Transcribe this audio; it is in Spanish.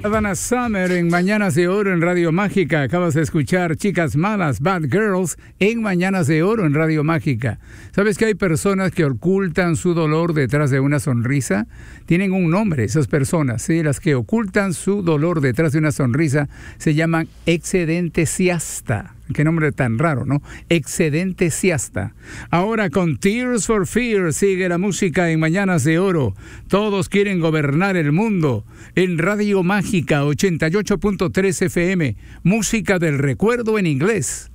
Dana Summer en Mañanas de Oro en Radio Mágica. Acabas de escuchar Chicas Malas, Bad Girls en Mañanas de Oro en Radio Mágica. ¿Sabes que hay personas que ocultan su dolor detrás de una sonrisa? Tienen un nombre esas personas, ¿sí? Las que ocultan su dolor detrás de una sonrisa se llaman excedentesiasta. Qué nombre tan raro, ¿no? Excedentesiasta. Ahora con Tears for Fears sigue la música en Mañanas de Oro. Todos quieren gobernar el mundo. En Radio Mágica 88.3 FM. Música del recuerdo en inglés.